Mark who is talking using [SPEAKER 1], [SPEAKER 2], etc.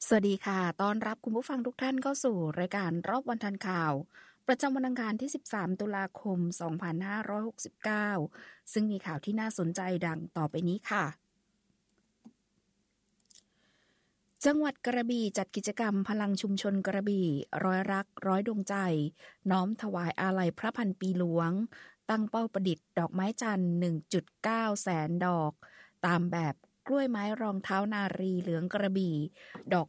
[SPEAKER 1] สวัสดีค่ะต้อนรับคุณผู้ฟังทุกท่านเข้าสู่รายการรอบวันทันข่าวประจำวันอังคารที่13ตุลาคม2569ซึ่งมีข่าวที่น่าสนใจดังต่อไปนี้ค่ะจังหวัดกระบี่จัดกิจกรรมพลังชุมชนกระบี่ร้อยรักร้อยดวงใจน้อมถวายอาลัยพระพันปีหลวงตั้งเป้าประดิษฐ์ดอกไม้จันทร์ 1.9 แสนดอกตามแบบกล้วยไม้รองเท้านารีเหลืองกระบี่ดอก